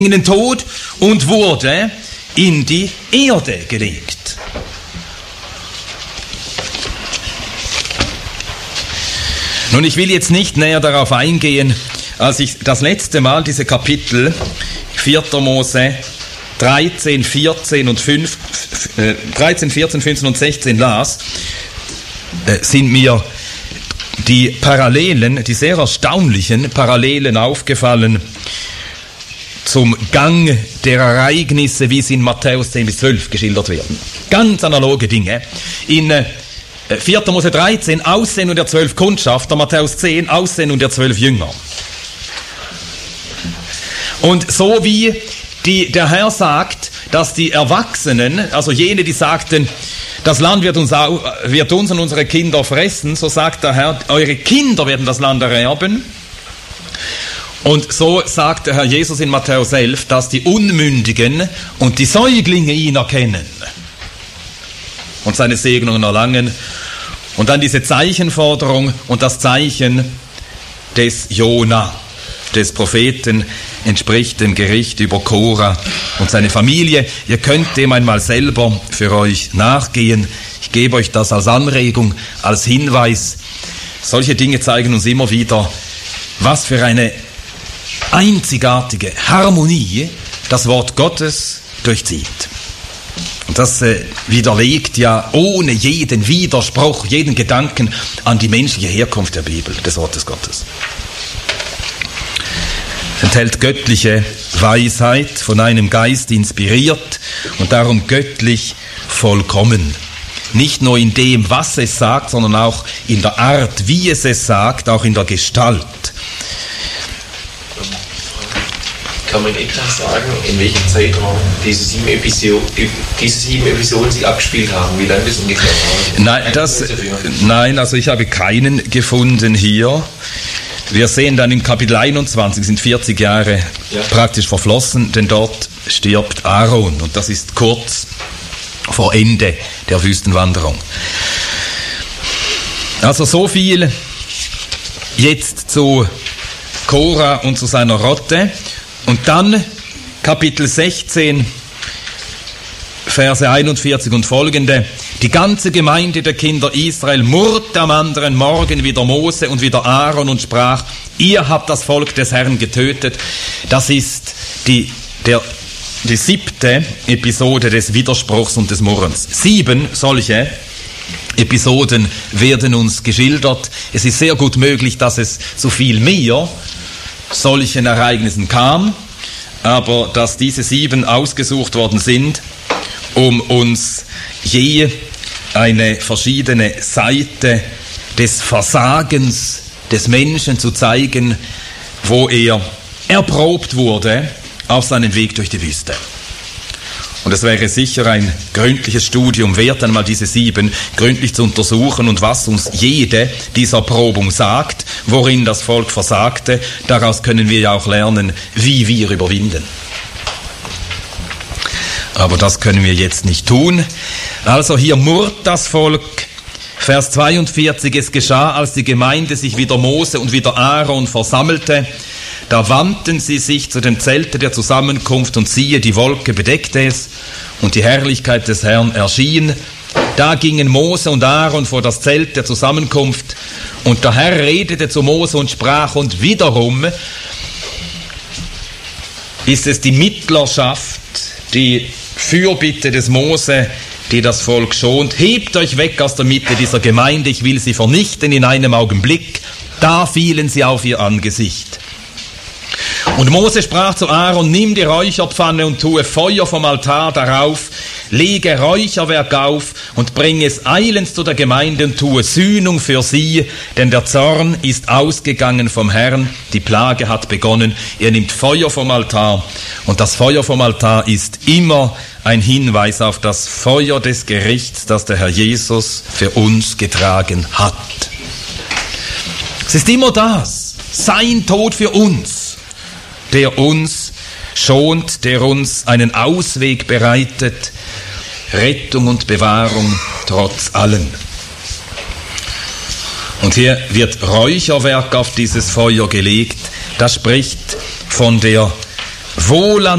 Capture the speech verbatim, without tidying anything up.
in den Tod und wurde in die Erde gelegt. Nun, ich will jetzt nicht näher darauf eingehen, als ich das letzte Mal diese Kapitel vierter Mose dreizehn, vierzehn und fünf, äh, dreizehn, vierzehn, fünfzehn und sechzehn las, äh, sind mir die Parallelen, die sehr erstaunlichen Parallelen aufgefallen zum Gang der Ereignisse, wie sie in Matthäus zehn bis zwölf geschildert werden. Ganz analoge Dinge. In äh, vierter Mose dreizehn, Aussendung der zwölf Kundschafter, Matthäus zehn, Aussendung der zwölf Jünger. Und so wie die, der Herr sagt, dass die Erwachsenen, also jene, die sagten, das Land wird uns, wird uns und unsere Kinder fressen, so sagt der Herr, eure Kinder werden das Land ererben. Und so sagt der Herr Jesus in Matthäus elf, dass die Unmündigen und die Säuglinge ihn erkennen und seine Segnungen erlangen. Und dann diese Zeichenforderung und das Zeichen des Jona, des Propheten, entspricht dem Gericht über Korah und seine Familie. Ihr könnt dem einmal selber für euch nachgehen. Ich gebe euch das als Anregung, als Hinweis. Solche Dinge zeigen uns immer wieder, was für eine einzigartige Harmonie das Wort Gottes durchzieht. Und das äh, widerlegt ja ohne jeden Widerspruch, jeden Gedanken an die menschliche Herkunft der Bibel, des Wortes Gottes. Es enthält göttliche Weisheit, von einem Geist inspiriert und darum göttlich vollkommen. Nicht nur in dem, was es sagt, sondern auch in der Art, wie es es sagt, auch in der Gestalt. Kann man etwa sagen, in welchem Zeitraum diese sieben Episoden, diese sieben Episoden sich abgespielt haben? Wie lange das ungefähr war? Nein, das, nein, also ich habe keinen gefunden hier. Wir sehen dann im Kapitel einundzwanzig, sind vierzig Jahre ja. praktisch verflossen, denn dort stirbt Aaron und das ist kurz vor Ende der Wüstenwanderung. Also so viel jetzt zu Korah und zu seiner Rotte. Und dann Kapitel sechzehn, Verse einundvierzig und folgende. Die ganze Gemeinde der Kinder Israel murrte am anderen Morgen wieder Mose und wieder Aaron und sprach, ihr habt das Volk des Herrn getötet. Das ist die, der, die siebte Episode des Widerspruchs und des Murrens. Sieben solche Episoden werden uns geschildert. Es ist sehr gut möglich, dass es zu viel mehr solchen Ereignissen kam, aber dass diese sieben ausgesucht worden sind, um uns je eine verschiedene Seite des Versagens des Menschen zu zeigen, wo er erprobt wurde auf seinem Weg durch die Wüste. Und es wäre sicher ein gründliches Studium wert, einmal diese sieben gründlich zu untersuchen und was uns jede dieser Probung sagt, worin das Volk versagte. Daraus können wir ja auch lernen, wie wir überwinden. Aber das können wir jetzt nicht tun. Also hier murrt das Volk. Vers zweiundvierzig, es geschah, als die Gemeinde sich wieder Mose und wieder Aaron versammelte, da wandten sie sich zu dem Zelte der Zusammenkunft und siehe, die Wolke bedeckte es und die Herrlichkeit des Herrn erschien. Da gingen Mose und Aaron vor das Zelt der Zusammenkunft und der Herr redete zu Mose und sprach, und wiederum ist es die Mittlerschaft, die Fürbitte des Mose, die das Volk schont. Hebt euch weg aus der Mitte dieser Gemeinde, ich will sie vernichten in einem Augenblick. Da fielen sie auf ihr Angesicht. Und Mose sprach zu Aaron, nimm die Räucherpfanne und tue Feuer vom Altar darauf, lege Räucherwerk auf und bring es eilends zu der Gemeinde und tue Sühnung für sie, denn der Zorn ist ausgegangen vom Herrn, die Plage hat begonnen. Er nimmt Feuer vom Altar und das Feuer vom Altar ist immer ein Hinweis auf das Feuer des Gerichts, das der Herr Jesus für uns getragen hat. Es ist immer das, sein Tod für uns, der uns schont, der uns einen Ausweg bereitet, Rettung und Bewahrung trotz allem. Und hier wird Räucherwerk auf dieses Feuer gelegt. Das spricht von der Wohl an